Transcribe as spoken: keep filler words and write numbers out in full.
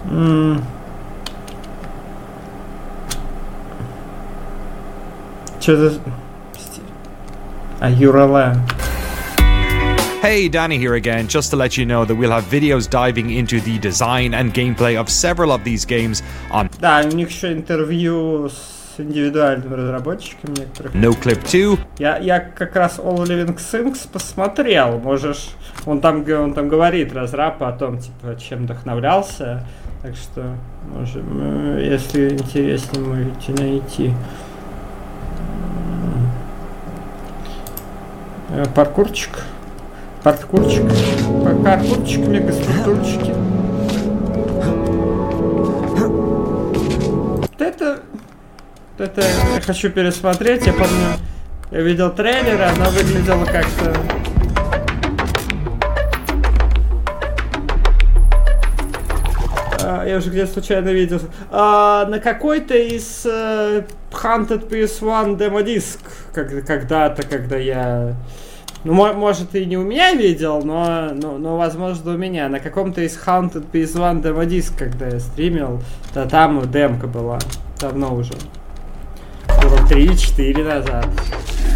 Mm. Что это? А, Юрален. Hey, Danny here again, just to let you know that we'll have videos diving into the design and gameplay of several of these games on Да, у них еще интервью с индивидуальными разработчиками некоторых. NoClip two. Я, я как раз All Living Things посмотрел, можешь... Он там, он там говорит, разраб, о том, типа, чем вдохновлялся. Так что, можем, если интересно, можете найти. Паркурчик. Паркурчик. Паркурчик, мегаструктурчики. Вот это... Вот это я хочу пересмотреть. Я помню, я видел трейлер, оно выглядело как-то... А, я уже где-то случайно видел. А, на какой-то из uh, Hunted пи эс один демо-диск. Как, когда-то, когда я... Ну, может, и не у меня видел, но, но, но возможно, у меня. На каком-то из Hunted пи эс один демо-диск, когда я стримил, то там демка была. Давно уже. Было три-четыре назад.